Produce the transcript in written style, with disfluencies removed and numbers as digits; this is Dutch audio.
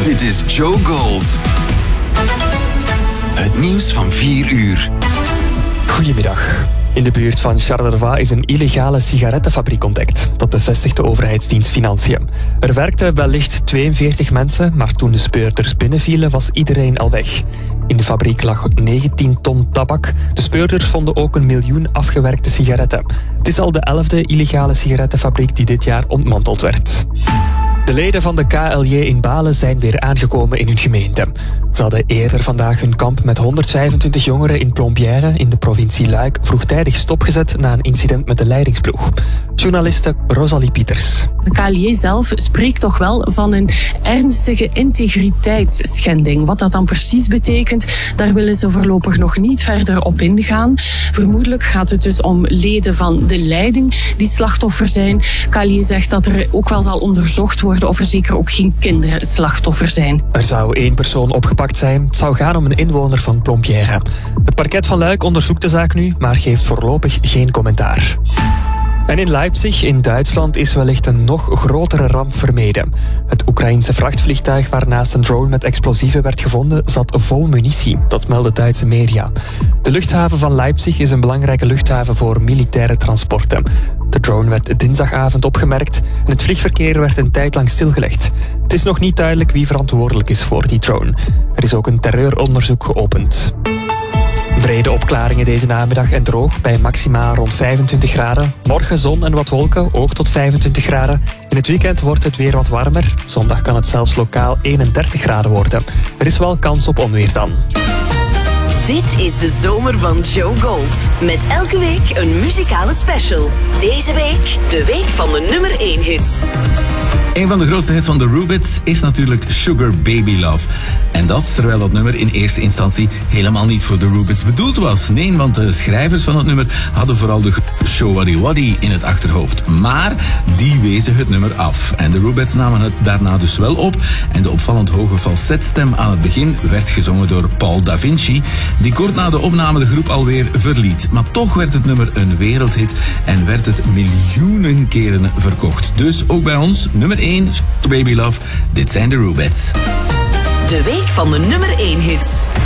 Dit is Joe Gold. Het nieuws van 4 uur. Goedemiddag. In de buurt van Charleroi is een illegale sigarettenfabriek ontdekt. Dat bevestigt de overheidsdienst Financiën. Er werkten wellicht 42 mensen, maar toen de speurders binnenvielen was iedereen al weg. In de fabriek lag 19 ton tabak. De speurders vonden ook 1 miljoen afgewerkte sigaretten. Het is al de 11e illegale sigarettenfabriek die dit jaar ontmanteld werd. De leden van de KLJ in Balen zijn weer aangekomen in hun gemeente. Ze hadden eerder vandaag hun kamp met 125 jongeren in Plombières in de provincie Luik vroegtijdig stopgezet na een incident met de leidingsploeg. Journaliste Rosalie Pieters. De KLJ zelf spreekt toch wel van een ernstige integriteitsschending. Wat dat dan precies betekent, daar willen ze voorlopig nog niet verder op ingaan. Vermoedelijk gaat het dus om leden van de leiding die slachtoffer zijn. KLJ zegt dat er ook wel zal onderzocht worden of er zeker ook geen kinderen slachtoffer zijn. Er zou 1 persoon opgepakt zijn. Het zou gaan om een inwoner van Plombières. Het parket van Luik onderzoekt de zaak nu, maar geeft voorlopig geen commentaar. En in Leipzig, in Duitsland, is wellicht een nog grotere ramp vermeden. Het Oekraïense vrachtvliegtuig waarnaast een drone met explosieven werd gevonden, zat vol munitie. Dat melden Duitse media. De luchthaven van Leipzig is een belangrijke luchthaven voor militaire transporten. De drone werd dinsdagavond opgemerkt en het vliegverkeer werd een tijd lang stilgelegd. Het is nog niet duidelijk wie verantwoordelijk is voor die drone. Er is ook een terreuronderzoek geopend. Brede opklaringen deze namiddag en droog bij maxima rond 25 graden. Morgen zon en wat wolken, ook tot 25 graden. In het weekend wordt het weer wat warmer. Zondag kan het zelfs lokaal 31 graden worden. Er is wel kans op onweer dan. Dit is de zomer van Joe Gold. Met elke week een muzikale special. Deze week de week van de nummer 1 hits. Een van de grootste hits van de Rubits is natuurlijk Sugar Baby Love. En dat terwijl dat nummer in eerste instantie helemaal niet voor de Rubits bedoeld was. Nee, want de schrijvers van het nummer hadden vooral de Show Waddy Waddy in het achterhoofd. Maar die wezen het nummer af. En de Rubits namen het daarna dus wel op. En de opvallend hoge falsetstem aan het begin werd gezongen door Paul Da Vinci, die kort na de opname de groep alweer verliet. Maar toch werd het nummer een wereldhit en werd het miljoenen keren verkocht. Dus ook bij ons, nummer 1, Baby Love. Dit zijn de Rubits. De week van de nummer 1 hits.